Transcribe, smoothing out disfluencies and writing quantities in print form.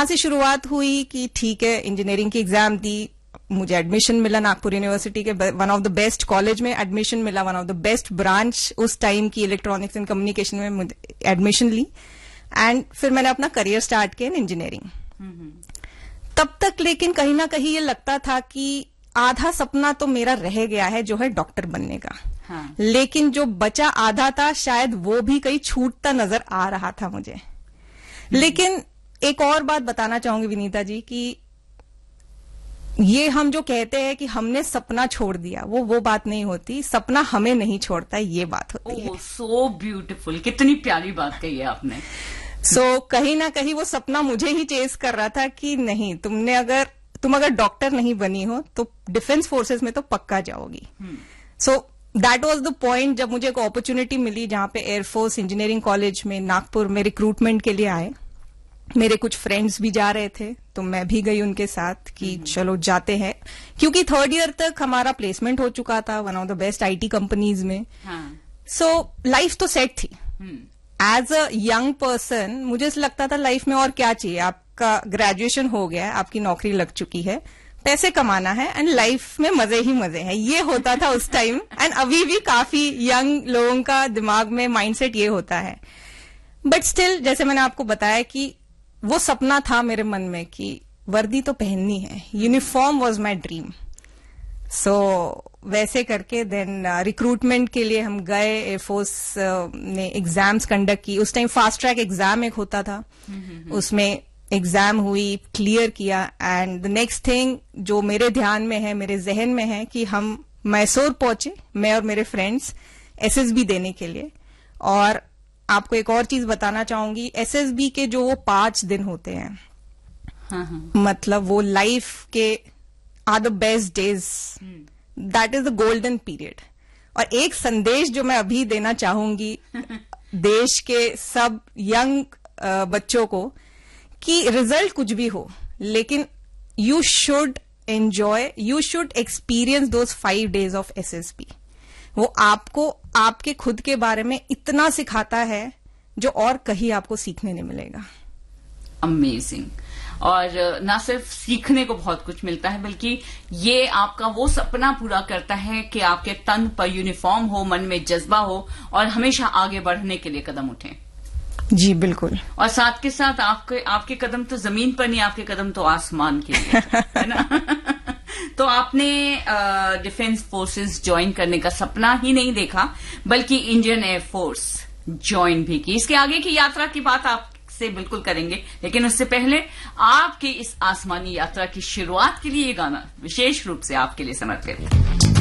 वहां से शुरुआत हुई कि ठीक है, इंजीनियरिंग की एग्जाम दी, मुझे एडमिशन मिला नागपुर यूनिवर्सिटी के one of the best college में एडमिशन मिला, one of the best branch उस टाइम की इलेक्ट्रॉनिक्स एंड कम्युनिकेशन में मुझे एडमिशन ली, एंड फिर मैंने अपना करियर स्टार्ट किया इन इंजीनियरिंग। तब तक लेकिन कहीं ना कहीं ये लगता था कि आधा सपना तो मेरा रह गया है, जो है डॉक्टर बनने का। हाँ। लेकिन जो बचा आधा था, शायद वो भी कहीं छूटता नजर आ रहा था मुझे। लेकिन एक और बात बताना चाहूंगी विनीता जी कि ये हम जो कहते हैं कि हमने सपना छोड़ दिया, वो बात नहीं होती। सपना हमें नहीं छोड़ता, ये बात होती है। सो ब्यूटीफुल, कितनी प्यारी बात कही है आपने। कहीं ना कहीं वो सपना मुझे ही चेस कर रहा था कि नहीं, तुम अगर डॉक्टर नहीं बनी हो तो डिफेंस फोर्सेस में तो पक्का जाओगी। दैट वाज द पॉइंट जब मुझे एक अपॉर्चुनिटी मिली, जहां पे एयरफोर्स इंजीनियरिंग कॉलेज में नागपुर में रिक्रूटमेंट के लिए आए। मेरे कुछ फ्रेंड्स भी जा रहे थे, तो मैं भी गई उनके साथ कि चलो जाते हैं, क्योंकि थर्ड ईयर तक हमारा प्लेसमेंट हो चुका था one of the best IT companies में। लाइफ तो सेट थी। एज अ यंग पर्सन मुझे लगता था लाइफ में और क्या चाहिए, आपका ग्रेजुएशन हो गया है, आपकी नौकरी लग चुकी है, पैसे कमाना है एंड लाइफ में मजे ही मजे हैं, ये होता था उस टाइम। एंड अभी भी काफी यंग लोगों का दिमाग में माइंडसेट ये होता है। बट स्टिल, जैसे मैंने आपको बताया कि वो सपना था मेरे मन में कि वर्दी तो पहननी है, यूनिफॉर्म वॉज माई ड्रीम। वैसे करके देन रिक्रूटमेंट के लिए हम गए, एयरफोर्स ने एग्जाम्स कंडक्ट की। उस टाइम फास्ट ट्रैक एग्जाम एक होता था, उसमें एग्जाम हुई, क्लियर किया, एंड द नेक्स्ट थिंग जो मेरे ध्यान में है, मेरे जहन में है कि हम मैसूर पहुंचे, मैं और मेरे फ्रेंड्स एसएसबी देने के लिए। और आपको एक और चीज बताना चाहूंगी, एसएसबी के जो वो 5 दिन होते हैं, मतलब वो लाइफ के are the best days, that is the golden period. और एक संदेश जो मैं अभी देना चाहूंगी देश के सब यंग बच्चों को, कि रिजल्ट कुछ भी हो, लेकिन you should enjoy, you should experience those 5 days of SSB. वो आपको आपके खुद के बारे में इतना सिखाता है जो और कहीं आपको सीखने नहीं मिलेगा। अमेजिंग। और ना सिर्फ सीखने को बहुत कुछ मिलता है, बल्कि ये आपका वो सपना पूरा करता है कि आपके तन पर यूनिफॉर्म हो, मन में जज्बा हो और हमेशा आगे बढ़ने के लिए कदम उठें। जी बिल्कुल। और साथ के साथ आपके कदम तो जमीन पर नहीं, आपके कदम तो आसमान के लिए, है ना। तो आपने डिफेंस फोर्सेस ज्वाइन करने का सपना ही नहीं देखा, बल्कि इंडियन एयरफोर्स ज्वाइन भी की। इसके आगे की यात्रा की बात आपसे बिल्कुल करेंगे, लेकिन उससे पहले आपकी इस आसमानी यात्रा की शुरुआत के लिए ये गाना विशेष रूप से आपके लिए समर्पित है।